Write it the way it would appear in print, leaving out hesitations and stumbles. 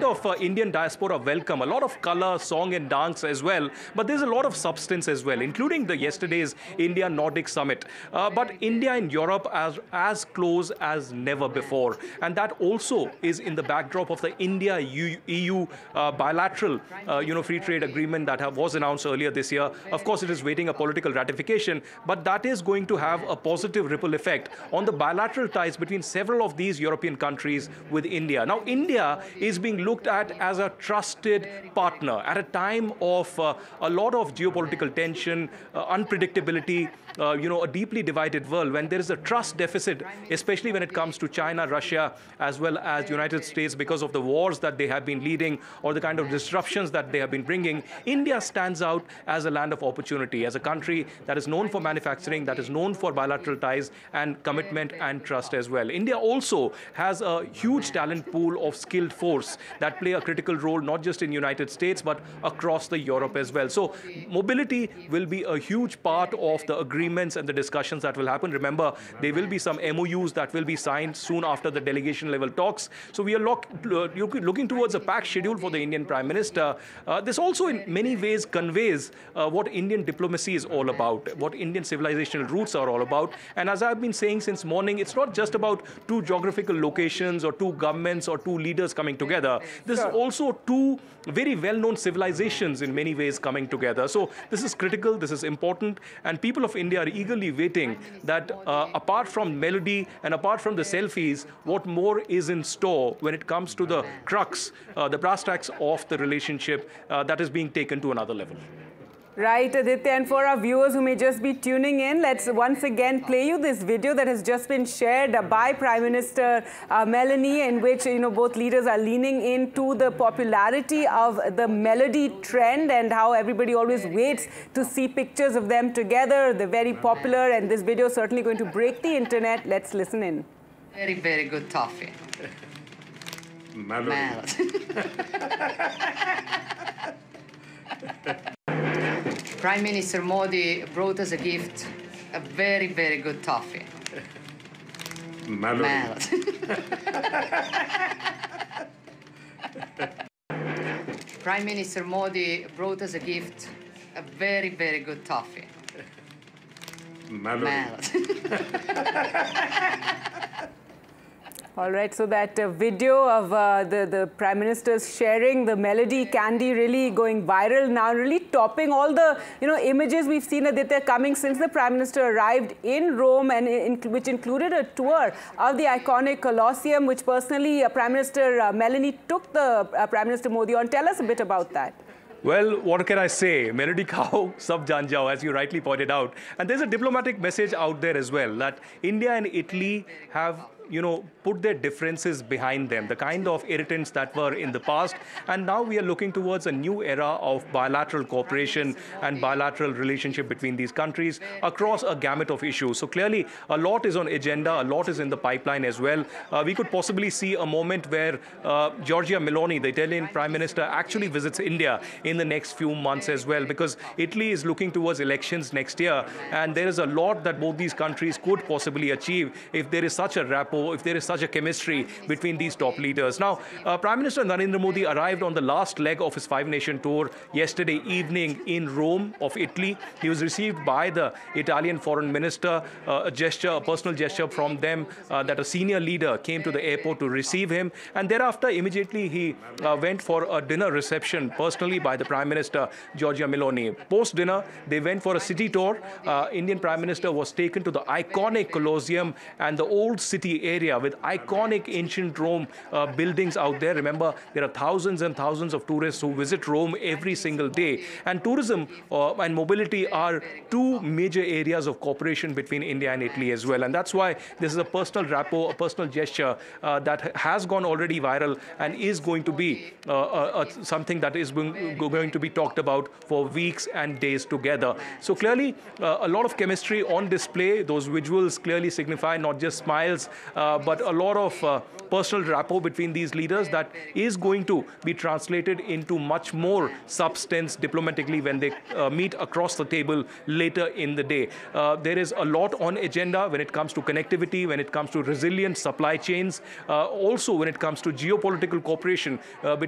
kind of Indian diaspora welcome, a lot of color, song and dance as well, but there's a lot of substance as well, including the yesterday's India-Nordic summit. But India and Europe are as close as never before. And that also is in the backdrop of the India-EU bilateral free trade agreement that was announced earlier this year. Of course, it is waiting a political ratification, but that is going to have a positive ripple effect on the bilateral ties between several of these European countries with India. Now, India is being looked at as a trusted partner at a time of a lot of geopolitical tension, unpredictability, a deeply divided world. When there is a trust deficit, especially when it comes to China, Russia, as well as United States, because of the wars that they have been leading or the kind of disruptions that they have been bringing, India stands out as a land of opportunity, as a country that is known for manufacturing, that is known for bilateral ties and commitment and trust as well. India also has a huge talent pool of skilled force that play a critical role, not just in United States, but across the Europe as well. So mobility will be a huge part of the agreements and the discussions that will happen. Remember, there will be some MOUs that will be signed soon after the delegation level talks. So we are looking towards a packed schedule for the Indian Prime Minister. This also in many ways conveys what Indian diplomacy is all about, what Indian civilizational roots are all about. And as I've been saying since morning, it's not just about two geographical locations or two governments or two leaders coming together. This is also two very well-known civilizations in many ways coming together. So this is critical, this is important, and people of India are eagerly waiting that apart from melody and apart from the selfies, what more is in store when it comes to the crux, the brass tacks of the relationship that is being taken to another level. Right, Aditya, and for our viewers who may just be tuning in, let's once again play you this video that has just been shared by Prime Minister Meloni, in which both leaders are leaning into the popularity of the melody trend and how everybody always waits to see pictures of them together. They're very popular, and this video is certainly going to break the internet. Let's listen in. Very, very good toffee. Melody. Prime Minister Modi brought us a gift, a very, very good toffee. Melody. Prime Minister Modi brought us a gift, a very, very good toffee. Melody. All right, so that video of the Prime Minister's sharing the melody candy really going viral now, really topping all the images we've seen that they're coming since the Prime Minister arrived in Rome, and which included a tour of the iconic Colosseum, which personally Prime Minister Meloni took the Prime Minister Modi on. Tell us a bit about that. Well, what can I say? Melody Khao, sab jaan jao, as you rightly pointed out. And there's a diplomatic message out there as well, that India and Italy have put their differences behind them, the kind of irritants that were in the past. And now we are looking towards a new era of bilateral cooperation and bilateral relationship between these countries across a gamut of issues. So clearly, a lot is on agenda, a lot is in the pipeline as well. We could possibly see a moment where Giorgia Meloni, the Italian Prime Minister, actually visits India in the next few months as well, because Italy is looking towards elections next year. And there is a lot that both these countries could possibly achieve if there is such a rapport, if there is such a chemistry between these top leaders. Now, Prime Minister Narendra Modi arrived on the last leg of his five-nation tour yesterday evening in Rome of Italy. He was received by the Italian foreign minister, a personal gesture from them that a senior leader came to the airport to receive him. And thereafter, immediately he went for a dinner reception personally by the Prime Minister, Giorgia Meloni. Post-dinner, they went for a city tour. Indian Prime Minister was taken to the iconic Colosseum and the old city area with iconic ancient Rome buildings out there. Remember, there are thousands and thousands of tourists who visit Rome every single day. And tourism and mobility are two major areas of cooperation between India and Italy as well. And that's why this is a personal rapport, a personal gesture that has gone already viral and is going to be something that is going to be talked about for weeks and days together. So clearly, a lot of chemistry on display. Those visuals clearly signify not just smiles, but a lot of personal rapport between these leaders that is going to be translated into much more substance diplomatically when they meet across the table later in the day. There is a lot on agenda when it comes to connectivity, when it comes to resilient supply chains, also when it comes to geopolitical cooperation between